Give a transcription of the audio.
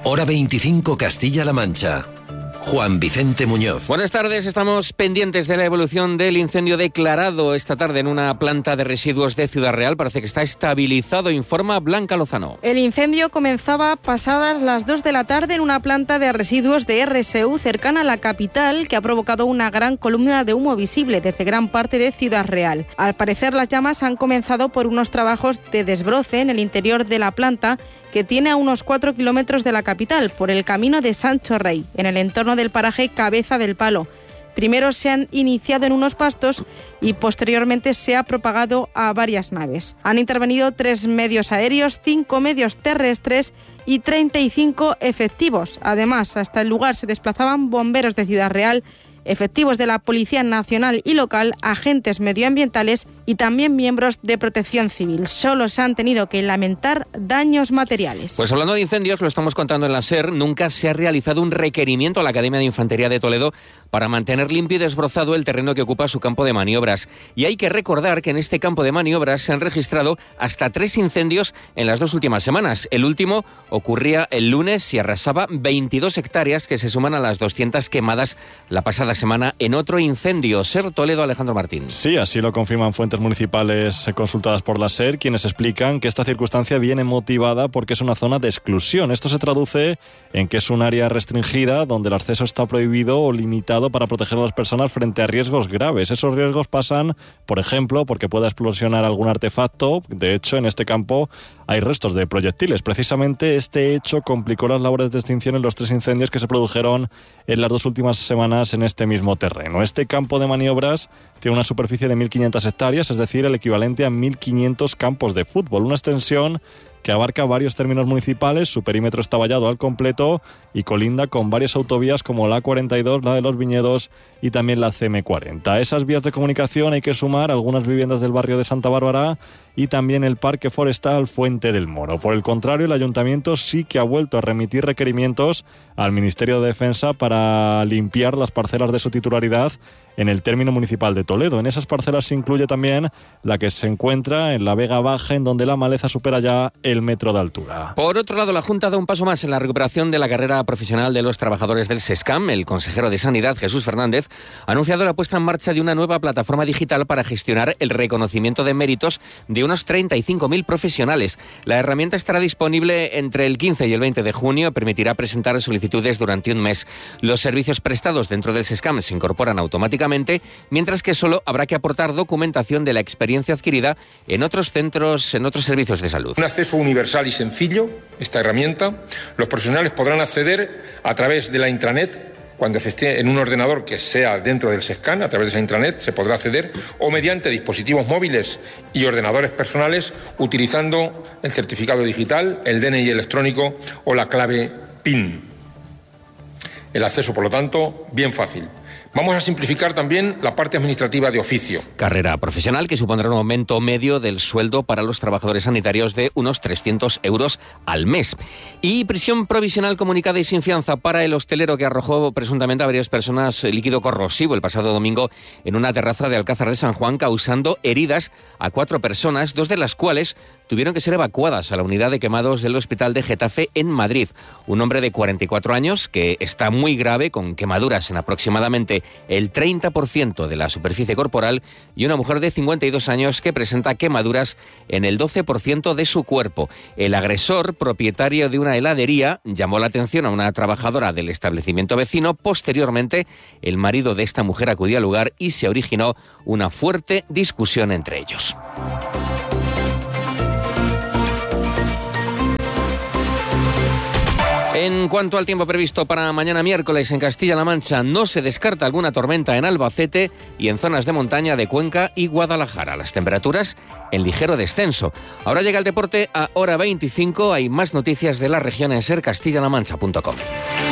Hora 25 Castilla-La Mancha. Juan Vicente Muñoz. Buenas tardes, estamos pendientes de la evolución del incendio declarado esta tarde en una planta de residuos de Ciudad Real. Parece que está estabilizado, informa Blanca Lozano. El incendio comenzaba pasadas las 2 de la tarde en una planta de residuos de RSU cercana a la capital, que ha provocado una gran columna de humo visible desde gran parte de Ciudad Real. Al parecer, las llamas han comenzado por unos trabajos de desbroce en el interior de la planta, que tiene a unos 4 kilómetros de la capital, por el camino de Sancho Rey, en el entorno del paraje Cabeza del Palo. Primero se han iniciado en unos pastos y posteriormente se ha propagado a varias naves. Han intervenido 3 medios aéreos, 5 medios terrestres y 35 efectivos. Además, hasta el lugar se desplazaban bomberos de Ciudad Real, efectivos de la Policía Nacional y local, agentes medioambientales y también miembros de Protección Civil. Solo se han tenido que lamentar daños materiales. Pues hablando de incendios, lo estamos contando en la SER, nunca se ha realizado un requerimiento a la Academia de Infantería de Toledo para mantener limpio y desbrozado el terreno que ocupa su campo de maniobras. Y hay que recordar que en este campo de maniobras se han registrado hasta 3 incendios en las 2 últimas semanas. El último ocurría el lunes y arrasaba 22 hectáreas que se suman a las 200 quemadas la pasada semana en otro incendio. SER Toledo, Alejandro Martín. Sí, así lo confirman fuentes municipales consultadas por la SER, quienes explican que esta circunstancia viene motivada porque es una zona de exclusión. Esto se traduce en que es un área restringida donde el acceso está prohibido o limitado para proteger a las personas frente a riesgos graves. Esos riesgos pasan, por ejemplo, porque pueda explosionar algún artefacto. De hecho, en este campo hay restos de proyectiles. Precisamente este hecho complicó las labores de extinción en los 3 incendios que se produjeron en las 2 últimas semanas en este mismo terreno. Este campo de maniobras tiene una superficie de 1.500 hectáreas, es decir, el equivalente a 1.500 campos de fútbol, una extensión que abarca varios términos municipales. Su perímetro está vallado al completo y colinda con varias autovías como la A42, la de los Viñedos y también la CM40. A esas vías de comunicación hay que sumar algunas viviendas del barrio de Santa Bárbara y también el Parque Forestal Fuente del Moro. Por el contrario, el Ayuntamiento sí que ha vuelto a remitir requerimientos al Ministerio de Defensa para limpiar las parcelas de su titularidad en el término municipal de Toledo. En esas parcelas se incluye también la que se encuentra en la Vega Baja, en donde la maleza supera ya el metro de altura. Por otro lado, la Junta da un paso más en la recuperación de la carrera profesional de los trabajadores del SESCAM. El consejero de Sanidad, Jesús Fernández, ha anunciado la puesta en marcha de una nueva plataforma digital para gestionar el reconocimiento de méritos de unos 35.000 profesionales. La herramienta estará disponible entre el 15 y el 20 de junio. Permitirá presentar solicitudes durante un mes. Los servicios prestados dentro del SESCAM se incorporan automáticamente, mientras que solo habrá que aportar documentación de la experiencia adquirida en otros centros, en otros servicios de salud. Un acceso universal y sencillo, esta herramienta. Los profesionales podrán acceder a través de la intranet. Cuando se esté en un ordenador que sea dentro del SESCAM, a través de esa intranet se podrá acceder, o mediante dispositivos móviles y ordenadores personales, utilizando el certificado digital, el DNI electrónico o la clave PIN. El acceso, por lo tanto, bien fácil. Vamos a simplificar también la parte administrativa de oficio. Carrera profesional que supondrá un aumento medio del sueldo para los trabajadores sanitarios de unos 300 euros al mes. Y prisión provisional comunicada y sin fianza para el hostelero que arrojó presuntamente a varias personas líquido corrosivo el pasado domingo en una terraza de Alcázar de San Juan, causando heridas a 4 personas, 2 de las cuales tuvieron que ser evacuadas a la unidad de quemados del Hospital de Getafe en Madrid. Un hombre de 44 años que está muy grave, con quemaduras en aproximadamente el 30% de la superficie corporal, y una mujer de 52 años que presenta quemaduras en el 12% de su cuerpo. El agresor, propietario de una heladería, llamó la atención a una trabajadora del establecimiento vecino. Posteriormente, el marido de esta mujer acudió al lugar y se originó una fuerte discusión entre ellos. En cuanto al tiempo previsto para mañana miércoles en Castilla-La Mancha, no se descarta alguna tormenta en Albacete y en zonas de montaña de Cuenca y Guadalajara. Las temperaturas en ligero descenso. Ahora llega el deporte a hora 25. Hay más noticias de la región en sercastillalamancha.com.